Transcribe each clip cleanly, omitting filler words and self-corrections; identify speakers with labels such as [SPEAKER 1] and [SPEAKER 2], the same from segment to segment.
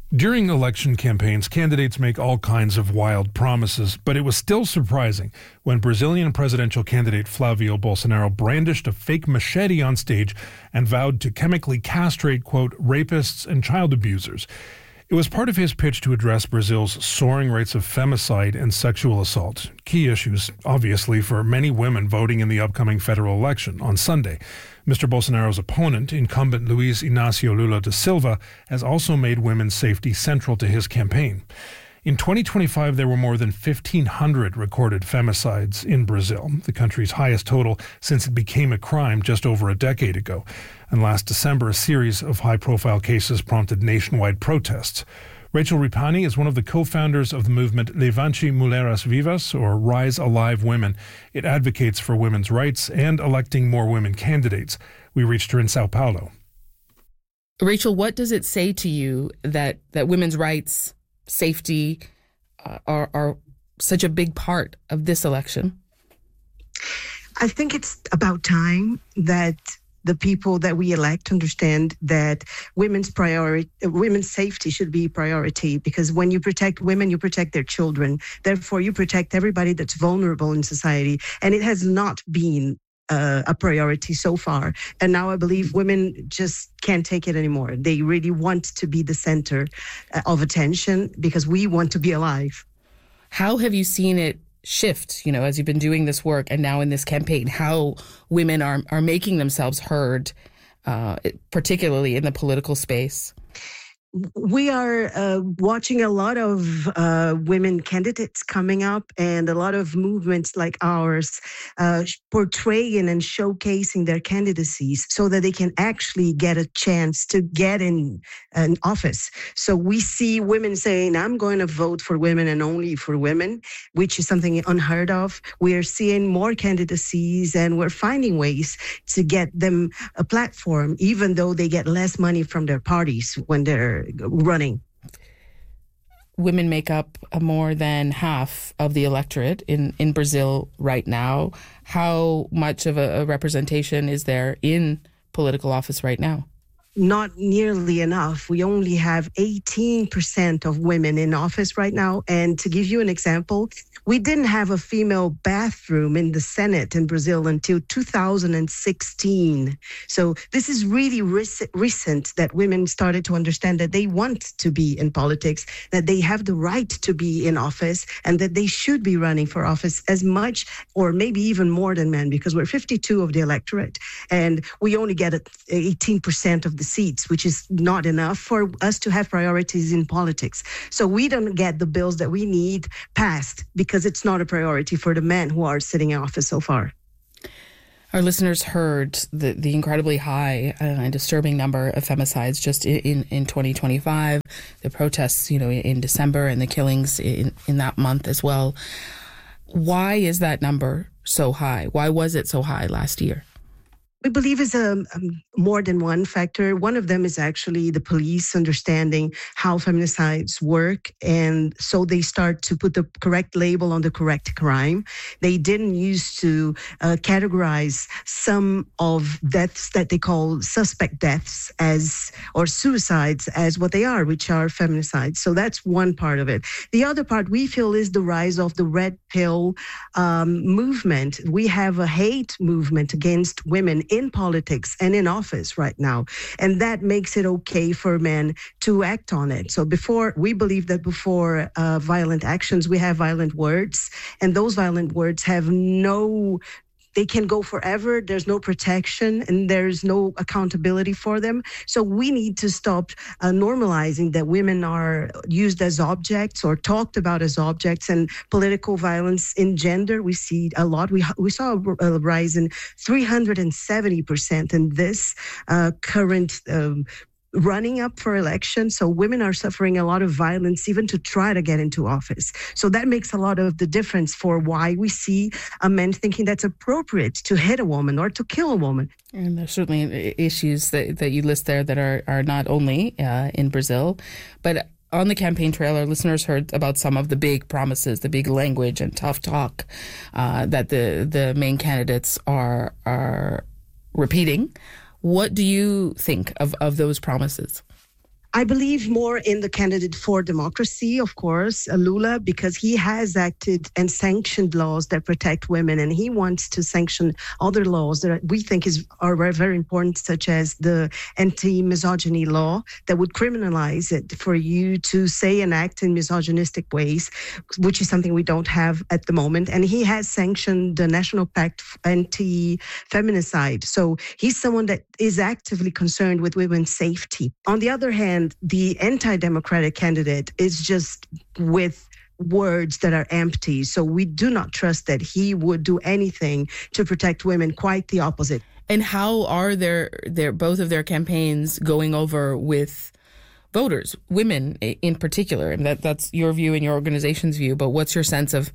[SPEAKER 1] During election campaigns, candidates make all kinds of wild promises, but it was still surprising when Brazilian presidential candidate Flavio Bolsonaro brandished a fake machete on stage and vowed to chemically castrate, quote, rapists and child abusers. It was part of his pitch to address Brazil's soaring rates of femicide and sexual assault, key issues, obviously, for many women voting in the upcoming federal election on Sunday. Mr. Bolsonaro's opponent, incumbent Luiz Inácio Lula da Silva, has also made women's safety central to his campaign. In 2025, there were more than 1,500 recorded femicides in Brazil, the country's highest total since it became a crime just over a decade ago. And last December, a series of high-profile cases prompted nationwide protests. Rachel Ripani is one of the co-founders of the movement Levante Mulheres Vivas, or Rise Alive Women. It advocates for women's rights and electing more women candidates. We reached her in Sao Paulo.
[SPEAKER 2] Rachel, what does it say to you that women's rights, safety are such a big part of this election?
[SPEAKER 3] I think it's about time that the people that we elect understand that women's safety should be priority, because when you protect women, you protect their children. Therefore, you protect everybody that's vulnerable in society. And it has not been a priority so far. And now I believe women just can't take it anymore. They really want to be the center of attention because we want to be alive.
[SPEAKER 2] How have you seen it shift, as you've been doing this work and now in this campaign, how women are making themselves heard, particularly in the political space?
[SPEAKER 3] We are watching a lot of women candidates coming up and a lot of movements like ours portraying and showcasing their candidacies so that they can actually get a chance to get in an office. So we see women saying, I'm going to vote for women and only for women, which is something unheard of. We are seeing more candidacies and we're finding ways to get them a platform, even though they get less money from their parties when they're running.
[SPEAKER 2] Women make up more than half of the electorate in Brazil right now. How much of a representation is there in political office right now?
[SPEAKER 3] Not nearly enough. We only have 18% of women in office right now. And to give you an example, we didn't have a female bathroom in the Senate in Brazil until 2016. So this is really recent that women started to understand that they want to be in politics, that they have the right to be in office, and that they should be running for office as much or maybe even more than men, because we're 52 of the electorate and we only get 18% of the seats, which is not enough for us to have priorities in politics. So we don't get the bills that we need passed because it's not a priority for the men who are sitting in office so far.
[SPEAKER 2] Our listeners heard the incredibly high and disturbing number of femicides just in 2025, the protests, in December and the killings in that month as well. Why is that number so high? Why was it so high last year?
[SPEAKER 3] We believe is more than one factor. One of them is actually the police understanding how feminicides work. And so they start to put the correct label on the correct crime. They didn't used to categorize some of deaths that they call suspect deaths or suicides as what they are, which are feminicides. So that's one part of it. The other part we feel is the rise of the red pill movement. We have a hate movement against women in politics and in office right now. And that makes it okay for men to act on it. So we believe that before violent actions, we have violent words. And those violent words have they can go forever. There's no protection and there's no accountability for them. So we need to stop normalizing that women are used as objects or talked about as objects. And political violence in gender, we see a lot. We saw a rise in 370% in this current running up for election. So women are suffering a lot of violence even to try to get into office. So that makes a lot of the difference for why we see a man thinking that's appropriate to hit a woman or to kill a woman.
[SPEAKER 2] And there's certainly issues that you list there that are not only in Brazil, but on the campaign trail, our listeners heard about some of the big promises, the big language and tough talk that the main candidates are repeating. What do you think of those promises?
[SPEAKER 3] I believe more in the candidate for democracy, of course, Lula, because he has acted and sanctioned laws that protect women, and he wants to sanction other laws that we think are very important, such as the anti-misogyny law that would criminalize it for you to say and act in misogynistic ways, which is something we don't have at the moment. And he has sanctioned the National Pact Anti-Feminicide. So he's someone that is actively concerned with women's safety. On the other hand, the anti-democratic candidate is just with words that are empty. So we do not trust that he would do anything to protect women, quite the opposite.
[SPEAKER 2] And how are their both of their campaigns going over with voters, women in particular? And that's your view and your organization's view, but what's your sense of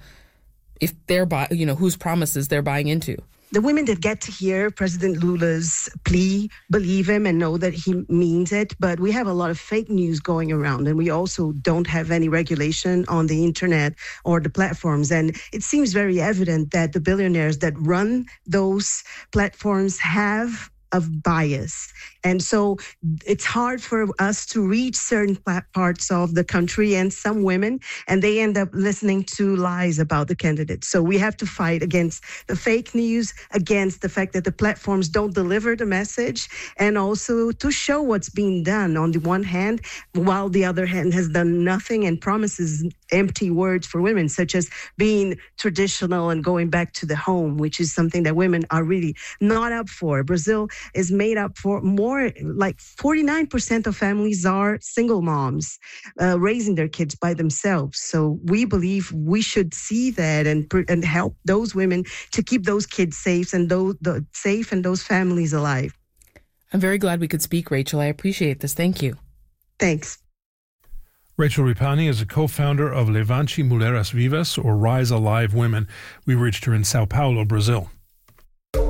[SPEAKER 2] if they're whose promises they're buying into?
[SPEAKER 3] The women that get to hear President Lula's plea believe him and know that he means it, but we have a lot of fake news going around, and we also don't have any regulation on the internet or the platforms. And it seems very evident that the billionaires that run those platforms have of bias. And so it's hard for us to reach certain parts of the country and some women, and they end up listening to lies about the candidates. So we have to fight against the fake news, against the fact that the platforms don't deliver the message, and also to show what's being done on the one hand, while the other hand has done nothing and promises empty words for women, such as being traditional and going back to the home, which is something that women are really not up for. Brazil is made up for more, like 49% of families are single moms raising their kids by themselves. So we believe we should see that and help those women to keep those kids safe and those families alive.
[SPEAKER 2] I'm very glad we could speak, Rachel. I appreciate this. Thank you.
[SPEAKER 3] Thanks.
[SPEAKER 1] Rachel Ripani is a co-founder of Levante Mulheres Vivas, or Rise Alive Women. We reached her in Sao Paulo, Brazil.